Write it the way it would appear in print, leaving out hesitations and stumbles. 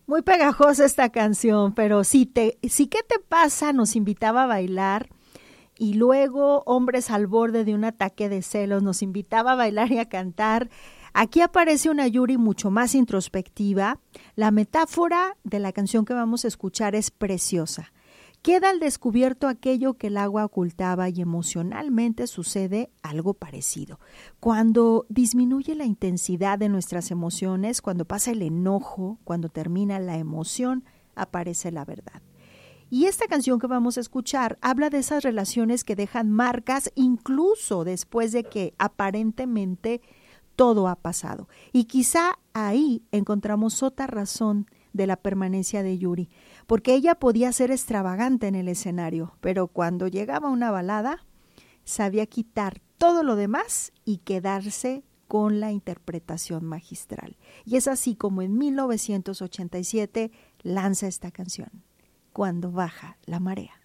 Muy pegajosa esta canción, pero sí, ¿qué te pasa? Nos invitaba a bailar y luego Hombres al borde de un ataque de celos nos invitaba a bailar y a cantar. Aquí aparece una Yuri mucho más introspectiva. La metáfora de la canción que vamos a escuchar es preciosa. Queda al descubierto aquello que el agua ocultaba y emocionalmente sucede algo parecido. Cuando disminuye la intensidad de nuestras emociones, cuando pasa el enojo, cuando termina la emoción, aparece la verdad. Y esta canción que vamos a escuchar habla de esas relaciones que dejan marcas incluso después de que aparentemente todo ha pasado. Y quizá ahí encontramos otra razón de la permanencia de Yuri, porque ella podía ser extravagante en el escenario, pero cuando llegaba una balada, sabía quitar todo lo demás y quedarse con la interpretación magistral. Y es así como en 1987 lanza esta canción, Cuando baja la marea.